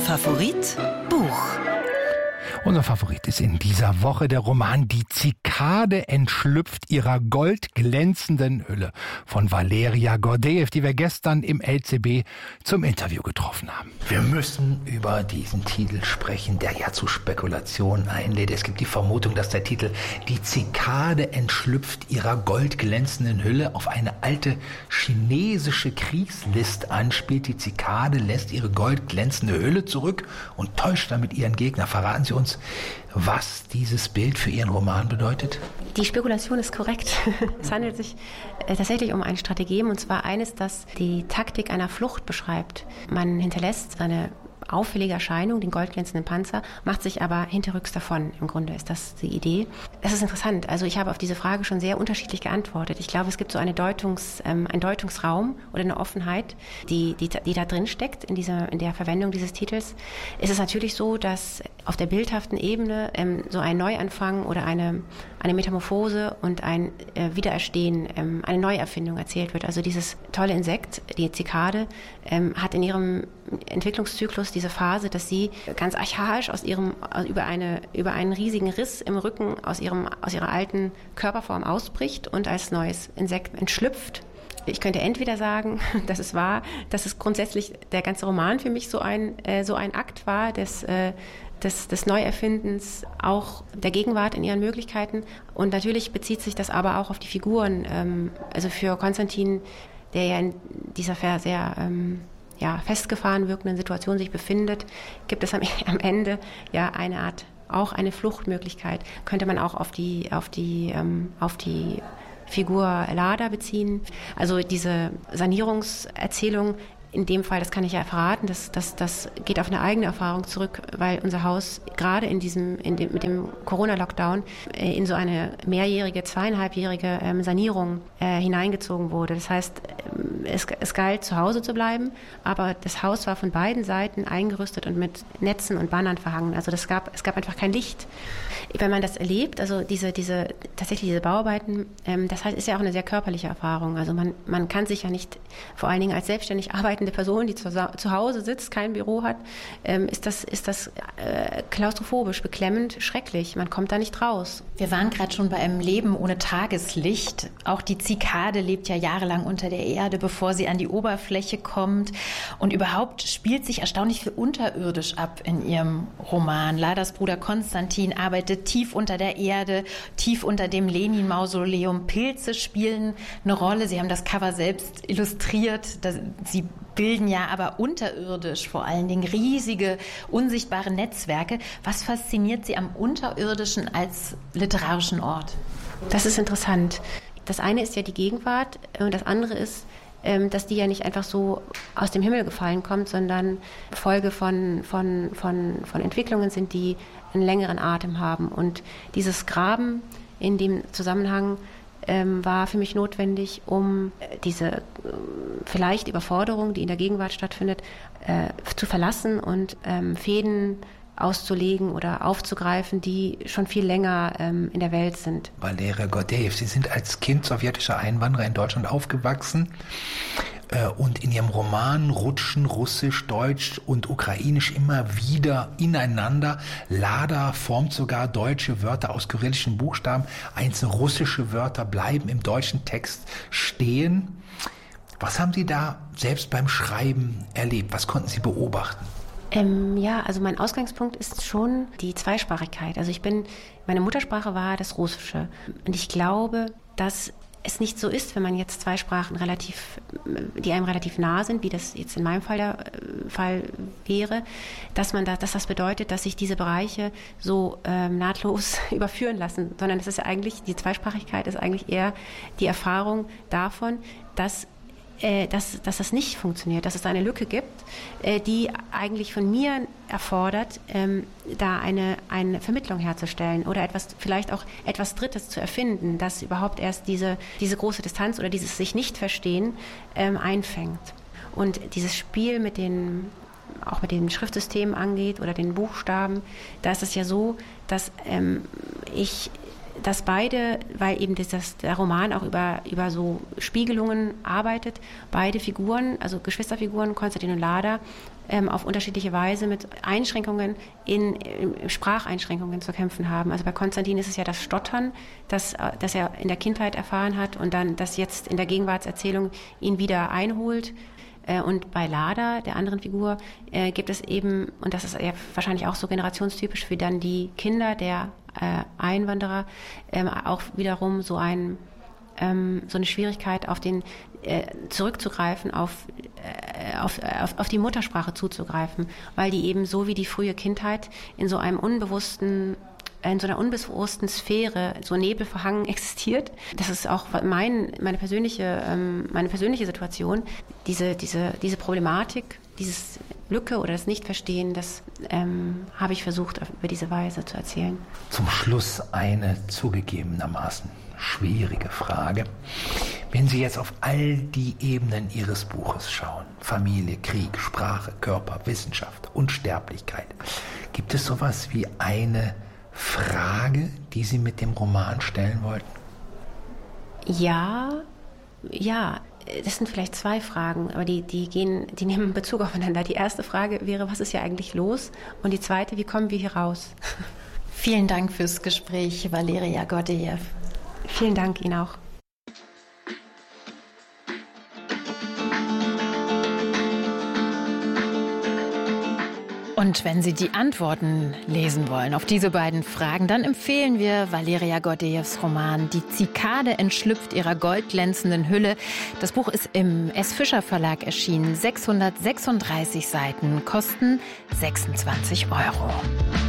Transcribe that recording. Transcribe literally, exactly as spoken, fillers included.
Favorit Buch. Unser Favorit ist in dieser Woche der Roman Die Zikade entschlüpft ihrer goldglänzenden Hülle von Valeria Gordeev, die wir gestern im L C B zum Interview getroffen haben. Wir müssen über diesen Titel sprechen, der ja zu Spekulationen einlädt. Es gibt die Vermutung, dass der Titel Die Zikade entschlüpft ihrer goldglänzenden Hülle auf eine alte chinesische Kriegslist anspielt. Die Zikade lässt ihre goldglänzende Hülle zurück und täuscht damit ihren Gegner. Verraten Sie uns, was dieses Bild für Ihren Roman bedeutet? Die Spekulation ist korrekt. Es handelt sich äh, tatsächlich um ein Stratagem, und zwar eines, das die Taktik einer Flucht beschreibt. Man hinterlässt eine auffällige Erscheinung, den goldglänzenden Panzer, macht sich aber hinterrücks davon. Im Grunde ist das die Idee. Das ist interessant. Also ich habe auf diese Frage schon sehr unterschiedlich geantwortet. Ich glaube, es gibt so eine Deutungs, ähm, einen Deutungsraum oder eine Offenheit, die, die, die da drin steckt, in, dieser, in der Verwendung dieses Titels. Es ist natürlich so, dass auf der bildhaften Ebene ähm, so ein Neuanfang oder eine, eine Metamorphose und ein äh, Wiedererstehen, ähm, eine Neuerfindung erzählt wird. Also dieses tolle Insekt, die Zikade, ähm, hat in ihrem Entwicklungszyklus diese Phase, dass sie ganz archaisch aus ihrem, über eine, über einen riesigen Riss im Rücken aus ihrem, aus ihrer alten Körperform ausbricht und als neues Insekt entschlüpft. Ich könnte entweder sagen, dass es war, dass es grundsätzlich der ganze Roman für mich so ein, äh, so ein Akt war, des, äh, des, des Neuerfindens, auch der Gegenwart in ihren Möglichkeiten. Und natürlich bezieht sich das aber auch auf die Figuren. Ähm, also für Konstantin, der ja in dieser sehr ähm, ja, festgefahren wirkenden Situation sich befindet, gibt es am, am Ende ja eine Art, auch eine Fluchtmöglichkeit. Könnte man auch auf die, auf die, ähm, auf die Figur Lada beziehen. Also diese Sanierungserzählung, in dem Fall, das kann ich ja verraten, das, das, das geht auf eine eigene Erfahrung zurück, weil unser Haus gerade in diesem, in dem, mit dem Corona-Lockdown äh, in so eine mehrjährige, zweieinhalbjährige ähm, Sanierung äh, hineingezogen wurde. Das heißt, ähm, es, es galt, zu Hause zu bleiben, aber das Haus war von beiden Seiten eingerüstet und mit Netzen und Bannern verhangen. Also das gab, es gab einfach kein Licht. Wenn man das erlebt, also diese, diese, tatsächlich diese Bauarbeiten, ähm, das heißt, ist ja auch eine sehr körperliche Erfahrung. Also man, man kann sich ja nicht, vor allen Dingen als selbstständig arbeitende Person, die zu, zu Hause sitzt, kein Büro hat, ähm, ist das, ist das äh, klaustrophobisch, beklemmend, schrecklich. Man kommt da nicht raus. Wir waren gerade schon bei einem Leben ohne Tageslicht. Auch die Zikade lebt ja jahrelang unter der Erde, bevor sie an die Oberfläche kommt. Und überhaupt spielt sich erstaunlich viel unterirdisch ab in ihrem Roman. Ladas Bruder Konstantin arbeitet tief unter der Erde, tief unter dem Lenin-Mausoleum. Pilze spielen eine Rolle. Sie haben das Cover selbst illustriert. Sie bilden ja aber unterirdisch vor allen Dingen riesige, unsichtbare Netzwerke. Was fasziniert Sie am Unterirdischen als literarischen Ort? Das ist interessant. Das eine ist ja die Gegenwart und das andere ist, dass die ja nicht einfach so aus dem Himmel gefallen kommt, sondern Folge von, von, von, von Entwicklungen sind, die einen längeren Atem haben. Und dieses Graben in dem Zusammenhang ähm, war für mich notwendig, um diese äh, vielleicht Überforderung, die in der Gegenwart stattfindet, äh, zu verlassen und ähm, Fäden auszulegen oder aufzugreifen, die schon viel länger ähm, in der Welt sind. Valeria Gordeev, Sie sind als Kind sowjetischer Einwanderer in Deutschland aufgewachsen äh, und in Ihrem Roman rutschen Russisch, Deutsch und Ukrainisch immer wieder ineinander. Lada formt sogar deutsche Wörter aus kyrillischen Buchstaben. Einzelne russische Wörter bleiben im deutschen Text stehen. Was haben Sie da selbst beim Schreiben erlebt? Was konnten Sie beobachten? Ähm, ja, also mein Ausgangspunkt ist schon die Zweisprachigkeit. Also ich bin, meine Muttersprache war das Russische. Und ich glaube, dass es nicht so ist, wenn man jetzt zwei Sprachen relativ, die einem relativ nah sind, wie das jetzt in meinem Fall der äh, Fall wäre, dass man da, dass das bedeutet, dass sich diese Bereiche so ähm, nahtlos überführen lassen, sondern es ist ja eigentlich, die Zweisprachigkeit ist eigentlich eher die Erfahrung davon, dass Äh, dass, dass das nicht funktioniert, dass es eine Lücke gibt, äh, die eigentlich von mir erfordert, ähm, da eine, eine Vermittlung herzustellen oder etwas, vielleicht auch etwas Drittes zu erfinden, das überhaupt erst diese, diese große Distanz oder dieses sich nicht verstehen ähm, einfängt. Und dieses Spiel mit den, auch mit den Schriftsystemen angeht oder den Buchstaben, da ist es ja so, dass ähm, ich dass beide, weil eben das, der Roman auch über, über so Spiegelungen arbeitet, beide Figuren, also Geschwisterfiguren, Konstantin und Lada, ähm, auf unterschiedliche Weise mit Einschränkungen in, in Spracheinschränkungen zu kämpfen haben. Also bei Konstantin ist es ja das Stottern, das, das er in der Kindheit erfahren hat und dann das jetzt in der Gegenwartserzählung ihn wieder einholt. Und bei Lada, der anderen Figur, äh, gibt es eben, und das ist ja wahrscheinlich auch so generationstypisch für dann die Kinder der äh, Einwanderer, ähm, auch wiederum so, ein, ähm, so eine Schwierigkeit, auf den äh, zurückzugreifen, auf, äh, auf, auf, auf die Muttersprache zuzugreifen, weil die eben so wie die frühe Kindheit in so einem unbewussten in so einer unbewussten Sphäre, so nebelverhangen existiert. Das ist auch mein, meine, persönliche, ähm, meine persönliche Situation. Diese, diese, diese Problematik, dieses Lücke oder das Nichtverstehen, das ähm, habe ich versucht, über diese Weise zu erzählen. Zum Schluss eine zugegebenermaßen schwierige Frage. Wenn Sie jetzt auf all die Ebenen Ihres Buches schauen, Familie, Krieg, Sprache, Körper, Wissenschaft, Unsterblichkeit, gibt es sowas wie eine Frage, die Sie mit dem Roman stellen wollten? Ja, ja, das sind vielleicht zwei Fragen, aber die, die gehen, die nehmen Bezug aufeinander. Die erste Frage wäre, was ist hier eigentlich los? Und die zweite, wie kommen wir hier raus? Vielen Dank fürs Gespräch, Valeria Gordejew. Vielen Dank Ihnen auch. Und wenn Sie die Antworten lesen wollen auf diese beiden Fragen, dann empfehlen wir Valeria Gordejews Roman Die Zikade entschlüpft ihrer goldglänzenden Hülle. Das Buch ist im S. Fischer Verlag erschienen. sechshundertsechsunddreißig Seiten, kosten sechsundzwanzig Euro.